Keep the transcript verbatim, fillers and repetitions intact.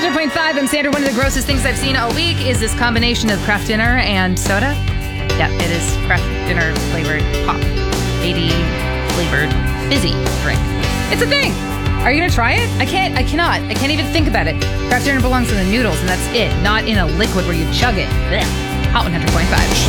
hundred point five, I'm Sandra. One of the grossest things I've seen all week is this combination of Kraft Dinner and soda. Yeah, it is Kraft Dinner flavored pop. eighty flavored fizzy drink. It's a thing. Are you going to try it? I can't. I cannot. I can't even think about it. Kraft Dinner belongs in the noodles, and that's it. Not in a liquid where you chug it. Blech. Hot one hundred point five.